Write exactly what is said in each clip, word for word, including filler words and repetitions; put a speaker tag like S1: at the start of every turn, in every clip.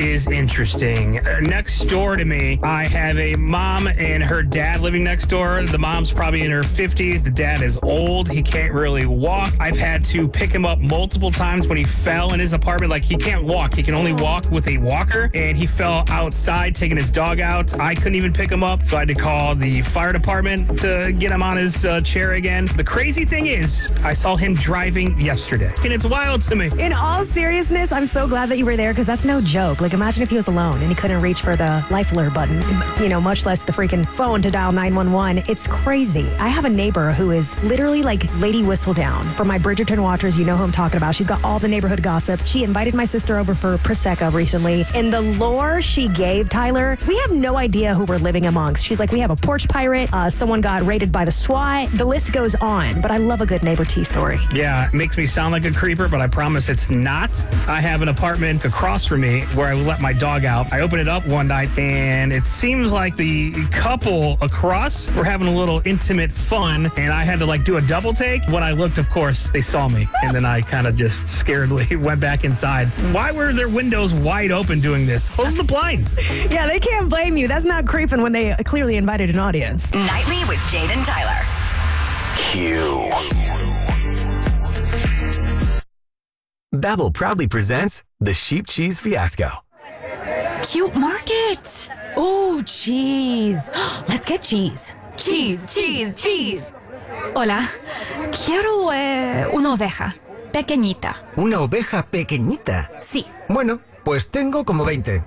S1: is interesting. Uh, next door to me, I have a mom and her dad living next door. The mom's probably in her fifties. The dad is old. He can't really walk. I've had to pick him up multiple times when he fell in his apartment. Like, he can't walk. He can only walk with a walker, and he fell outside taking his dog out. I couldn't even pick him up, so I had to call the fire department to get him on his uh, chair again. The crazy thing is, I saw him driving yesterday, and it's wild to me.
S2: In all seriousness, I'm so glad that you were there, because that's no joke. Like, imagine if he was alone and he couldn't reach for the life alert button, you know, much less the freaking phone to dial nine one one. It's crazy. I have a neighbor who is literally like Lady Whistledown. For my Bridgerton watchers, you know who I'm talking about. She's got all the neighborhood gossip. She invited my sister over for Prosecco recently, and the lore she gave, Tyler, we have no idea who we're living amongst. She's like, we have a porch pirate, uh, someone got raided by the SWAT. The list goes on, but I love a good neighbor tea story.
S1: Yeah, it makes me sound like a creeper, but I promise it's not. I have an apartment across from me where I let my dog out. I opened it up one night, and it seems like the couple across were having a little intimate fun, and I had to like do a double take. When I looked, of course, they saw me, and then I kind of just scaredly went back inside. Why were their windows wide open doing this? Close the blinds.
S2: Yeah, they can't blame you. That's not creeping when they clearly invited an audience.
S3: Nightly with Jade and Tyler.
S4: Q. Babbel proudly presents the Sheep Cheese Fiasco.
S5: Cute market. Oh, cheese. Let's get cheese. Cheese, cheese, cheese. Hola. Quiero eh, una oveja. Pequeñita.
S6: ¿Una oveja pequeñita?
S5: Sí.
S6: Bueno, pues tengo como veinte.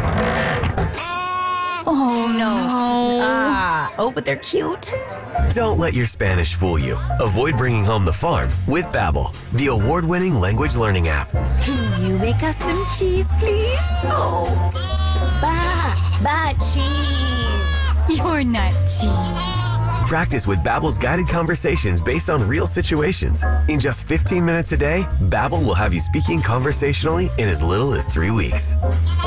S5: Oh, no. Ah, oh, but they're cute.
S4: Don't let your Spanish fool you. Avoid bringing home the farm with Babbel, the award-winning language learning app.
S5: Can you make us some cheese, please? Oh, ba, ba cheese. You're not cheese.
S4: Practice with Babbel's guided conversations based on real situations. In just fifteen minutes a day, Babbel will have you speaking conversationally in as little as three weeks.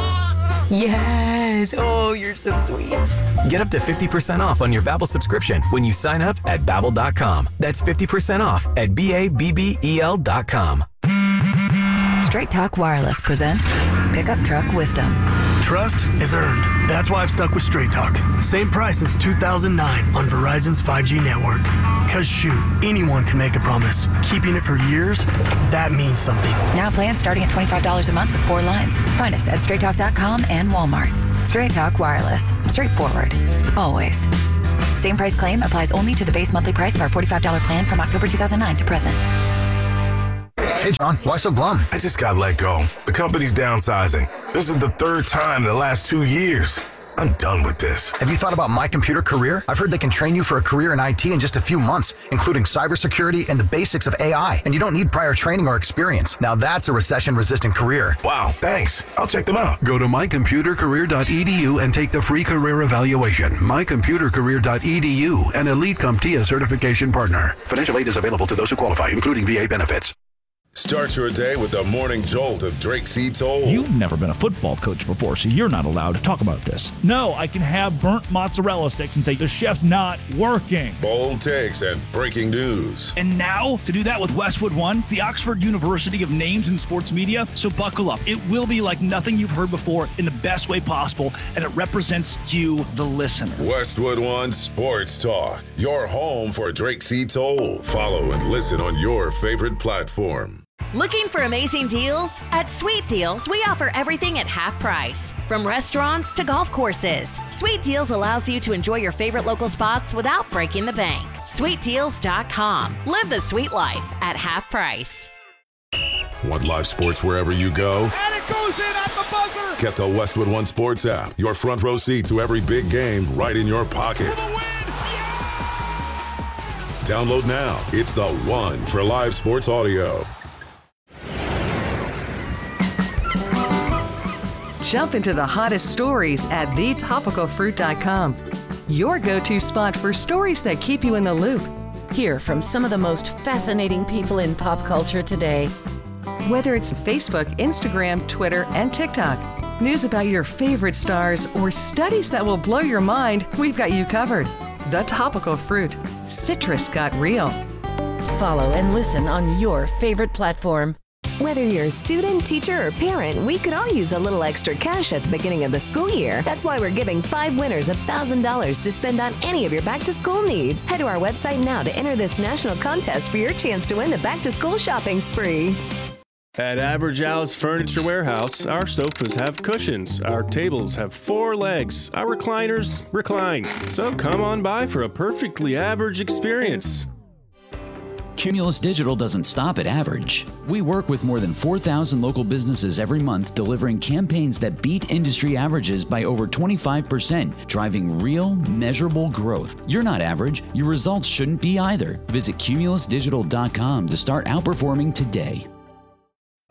S5: Yes. Oh, you're so sweet.
S4: Get up to fifty percent off on your Babbel subscription when you sign up at Babbel dot com. That's fifty percent off at B A B B E L dot com.
S3: Straight Talk Wireless presents Pickup Truck Wisdom.
S7: Trust is earned. That's why I've stuck with Straight Talk. Same price since two thousand nine on Verizon's five G network. Cause shoot, anyone can make a promise. Keeping it for years, that means something.
S3: Now plans starting at twenty-five dollars a month with four lines. Find us at straight talk dot com and Walmart. Straight Talk Wireless. Straightforward. Always. Same price claim applies only to the base monthly price of our forty-five dollars plan from October two thousand nine to present.
S8: Hey, John, why so glum?
S9: I just got let go. The company's downsizing. This is the third time in the last two years. I'm done with this.
S8: Have you thought about My Computer Career? I've heard they can train you for a career in I T in just a few months, including cybersecurity and the basics of A I. And you don't need prior training or experience. Now that's a recession-resistant career.
S9: Wow, thanks. I'll check them out.
S10: Go to my computer career dot e d u and take the free career evaluation. my computer career dot e d u, an Elite CompTIA certification partner. Financial aid is available to those who qualify, including V A benefits.
S11: Start your day with the morning jolt of Drake C. Toll.
S12: You've never been a football coach before, so you're not allowed to talk about this. No, I can have burnt mozzarella sticks and say the chef's not working.
S11: Bold takes and breaking news.
S12: And now, to do that with Westwood One, the Oxford University of Names in Sports Media. So buckle up. It will be like nothing you've heard before in the best way possible, and it represents you, the listener.
S11: Westwood One Sports Talk, your home for Drake C. Toll. Follow and listen on your favorite platform.
S13: Looking for amazing deals? At Sweet Deals, we offer everything at half price. From restaurants to golf courses, Sweet Deals allows you to enjoy your favorite local spots without breaking the bank. sweet deals dot com. Live the sweet life at half price.
S11: Want live sports wherever you go?
S14: And it goes in at the buzzer!
S11: Get the Westwood One Sports app. Your front row seat to every big game right in your pocket. Download now. It's the one for live sports audio.
S15: Jump into the hottest stories at the topical fruit dot com. Your go-to spot for stories that keep you in the loop.
S16: Hear from some of the most fascinating people in pop culture today.
S15: Whether it's Facebook, Instagram, Twitter, and TikTok, news about your favorite stars, or studies that will blow your mind, we've got you covered. The Topical Fruit. Citrus got real.
S16: Follow and listen on your favorite platform.
S17: Whether you're a student, teacher, or parent, we could all use a little extra cash at the beginning of the school year. That's why we're giving five winners one thousand dollars to spend on any of your back-to-school needs. Head to our website now to enter this national contest for your chance to win the back-to-school shopping spree.
S18: At Average Alice Furniture Warehouse, our sofas have cushions, our tables have four legs, our recliners recline. So come on by for a perfectly average experience.
S19: Cumulus Digital doesn't stop at average. We work with more than four thousand local businesses every month, delivering campaigns that beat industry averages by over twenty-five percent, driving real, measurable growth. You're not average. Your results shouldn't be either. Visit cumulus digital dot com to start outperforming today.